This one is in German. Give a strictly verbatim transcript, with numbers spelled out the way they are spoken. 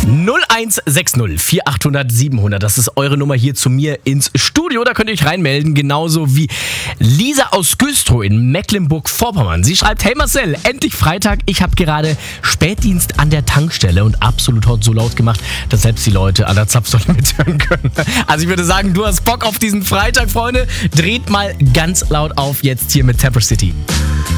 null eins sechs null vier acht null null sieben null null. Das ist eure Nummer hier zu mir ins Studio. Da könnt ihr euch reinmelden. Genauso wie Lisa aus Güstrow in Mecklenburg-Vorpommern. Sie schreibt: Hey Marcel, endlich Freitag. Ich habe gerade Spätdienst an der Tankstelle und absolut hot so laut gemacht, dass selbst die Leute an der Zapfsäule mithören können. Also ich würde sagen, du hast Bock auf diesen Freitag, Freunde. Dreht mal ganz laut auf jetzt hier mit Tapper City.